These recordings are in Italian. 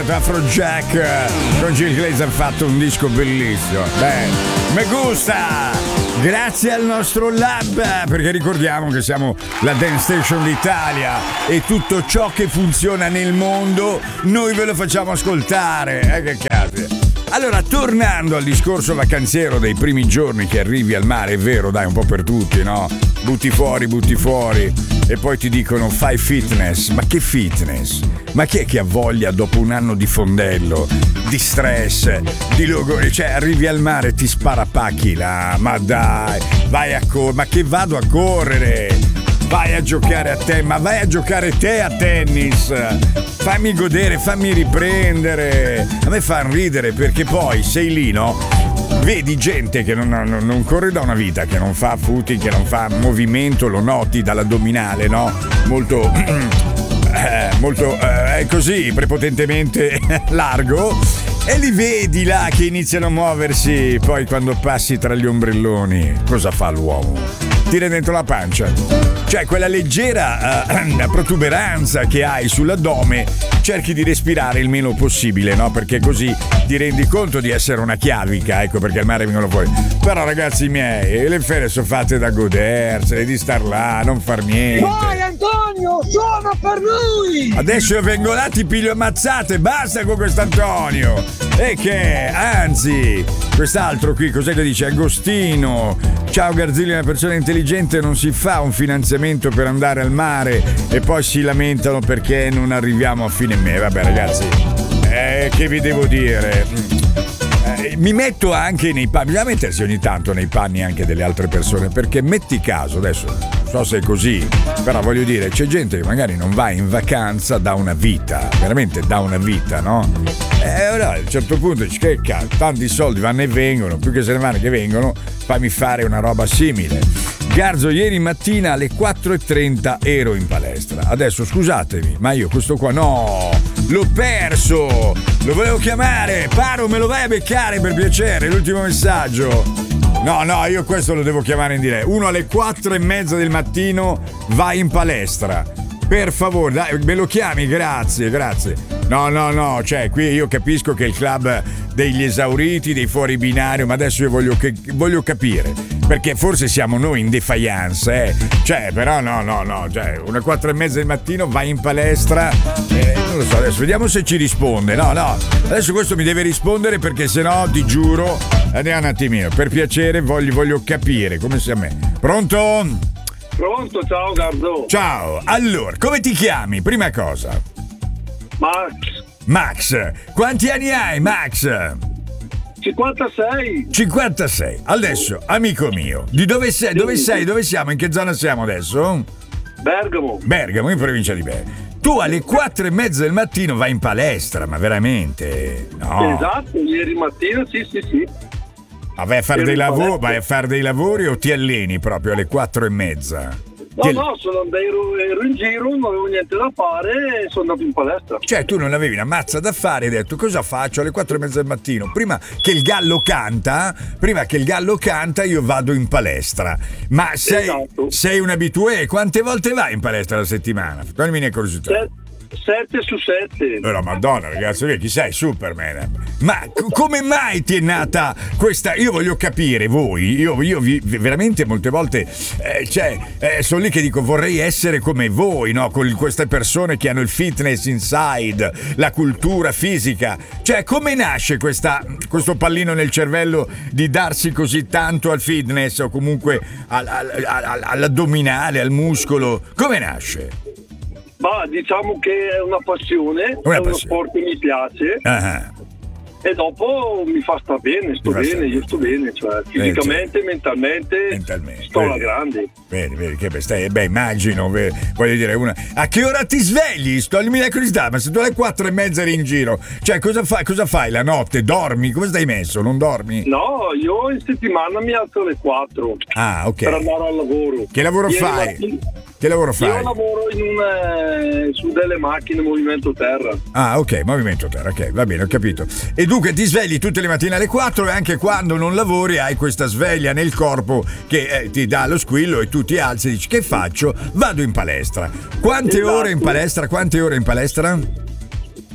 Afrojack con Gil Glaze hanno fatto un disco bellissimo. Beh, me gusta. Grazie al nostro lab, perché ricordiamo che siamo la Dance Station d'Italia e tutto ciò che funziona nel mondo noi ve lo facciamo ascoltare. Che cazzo. Allora, tornando al discorso vacanziero dei primi giorni che arrivi al mare, è vero, dai, un po' per tutti, no? Butti fuori e poi ti dicono fai fitness. Ma che fitness? Ma chi è che ha voglia dopo un anno di fondello, di stress, di logore? Cioè, arrivi al mare e ti sparapacchi là, ma dai, vai a correre, ma che vado a correre? Vai a giocare a te, ma vai a giocare te a tennis. Fammi godere, fammi riprendere. A me fa ridere perché poi sei lì, no? Vedi gente che non corre da una vita, che non fa footing, che non fa movimento, lo noti dall'addominale, no? Molto così, prepotentemente largo. E li vedi là che iniziano a muoversi. Poi quando passi tra gli ombrelloni, cosa fa l'uomo? Tira dentro la pancia. Cioè quella leggera protuberanza che hai sull'addome, cerchi di respirare il meno possibile, no? Perché così ti rendi conto di essere una chiavica, ecco perché al mare vengono fuori. Però ragazzi miei, le ferie sono fatte da godersele, di star là, non far niente. Vai Antonio, suona per lui! Adesso io vengo là, ti piglio ammazzate, basta con quest'Antonio. E che, anzi, quest'altro qui, cos'è che dice? Agostino. Ciao Garzilli, una persona intelligente non si fa un finanziamento per andare al mare e poi si lamentano perché non arriviamo a fine mese. Vabbè ragazzi, che vi devo dire? Mi metto anche nei panni, bisogna mettersi ogni tanto nei panni anche delle altre persone, perché metti caso, adesso non so se è così, però voglio dire, c'è gente che magari non va in vacanza da una vita, veramente da una vita, no? E allora a un certo punto dici che cazzo, tanti soldi vanno e vengono, più che se ne vanno che vengono, fammi fare una roba simile. Garzo, ieri mattina alle 4:30 ero in palestra. Adesso scusatemi, ma io questo qua no, l'ho perso. Lo volevo chiamare. Paro, me lo vai a beccare per piacere, l'ultimo messaggio. No, io questo lo devo chiamare in diretta. Uno alle 4:30 del mattino va in palestra. Per favore, dai, me lo chiami, grazie. No, cioè qui io capisco che è il club degli esauriti, dei fuori binario, ma adesso io voglio capire, perché forse siamo noi in defiance, Cioè, però no, cioè, una 4:30 del mattino vai in palestra, non lo so, adesso vediamo se ci risponde, no, adesso questo mi deve rispondere perché sennò ti giuro, andiamo un attimino, per piacere voglio capire, come sia a me. Pronto? Pronto, ciao Gardo. Ciao, allora, come ti chiami? Prima cosa. Max, quanti anni hai, Max? 56. 56. Adesso, amico mio, di dove sei? Dove sei? Dove siamo? In che zona siamo adesso? Bergamo, in provincia di Bergamo. Tu alle 4:30 del mattino vai in palestra, ma veramente? No. Esatto, ieri mattina, sì. Ma vai a fare dei lavori o ti alleni proprio alle 4:30? No, ero in giro, non avevo niente da fare e sono andato in palestra. Cioè tu non avevi una mazza da fare e hai detto cosa faccio alle 4:30 del mattino? Prima che il gallo canta io vado in palestra. Ma sei un abitué? Quante volte vai in palestra alla settimana? Toglimi una curiosità. 7 su 7. Però madonna ragazzi, chi sei? Superman. Ma come mai ti è nata questa? Io voglio capire voi. Io veramente molte volte sono lì che dico vorrei essere come voi, no? Con queste persone che hanno il fitness inside, la cultura fisica. Cioè come nasce questo pallino nel cervello di darsi così tanto al fitness o comunque all'addominale, al muscolo? Come nasce? Ma diciamo che è una passione, uno sport che mi piace. Uh-huh. E dopo mi fa sta bene, io sto bene, cioè fisicamente, mentalmente sto alla grande. Vedi che immagino, voglio dire, a che ora ti svegli? Toglimi la curiosità, ma se tu alle 4:30 eri in giro, cioè cosa fai la notte? Dormi? Come stai messo? Non dormi? No, io in settimana mi alzo alle 4. Ah, ok. Per andare al lavoro. Che lavoro fai? Che lavoro fai? Io lavoro su delle macchine movimento terra. Ah, ok, movimento terra, ok, va bene, ho capito. E dunque ti svegli tutte le mattine alle 4 e anche quando non lavori hai questa sveglia nel corpo che ti dà lo squillo e tu ti alzi e dici che faccio? Vado in palestra. Quante ore in palestra?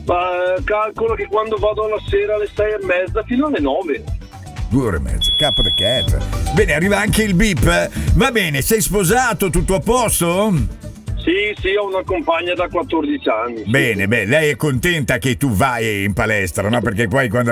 Ma calcolo che quando vado la sera alle 6:30 fino alle 9. 2 ore e mezza, capo da cat. Bene, arriva anche il beep. Va bene, sei sposato, tutto a posto? Sì, ho una compagna da 14 anni. Bene, lei è contenta che tu vai in palestra, no? Perché poi quando